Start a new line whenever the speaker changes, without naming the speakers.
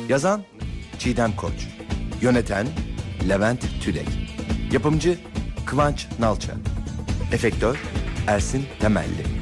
Yazan Çiğdem Koç. Yöneten Levent Tülek. Yapımcı Kıvanç Nalça. Efektör Ersin Temelli.